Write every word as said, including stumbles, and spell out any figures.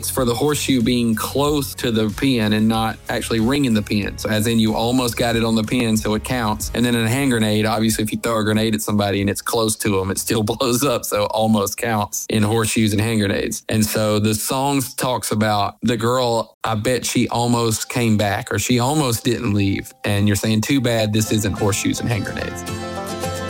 It's for the horseshoe being close to the pin and not actually ringing the pin. So as in you almost got it on the pin, so it counts. And then in a hand grenade, obviously if you throw a grenade at somebody and it's close to them, it still blows up. So it almost counts in horseshoes and hand grenades. And so the song talks about the girl, I bet she almost came back or she almost didn't leave. And you're saying, too bad this isn't horseshoes and hand grenades.